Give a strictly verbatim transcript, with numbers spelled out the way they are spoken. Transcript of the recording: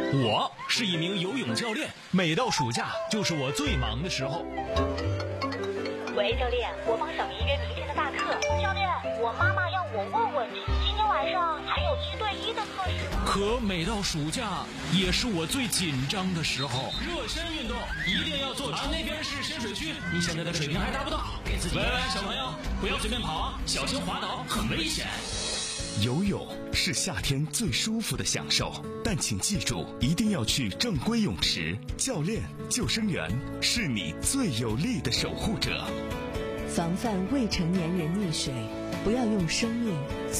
我是一名游泳教练，每到暑假就是我最忙的时候。 喂，教练，我帮小明约明天的大课。教练，我妈妈要我问问你，今天晚上还有一对一的课时吗？ 可每到暑假也是我最紧张的时候。热身运动一定要做啊，那边是深水区，你现在的水平还达不到，给自己。喂喂，小朋友，不要随便跑啊，小心滑倒，很危险。 游泳是夏天最舒服的享受，但请记住，一定要去正规泳池。教练、救生员是你最有力的守护者。 防范未成年人溺水，不要用生命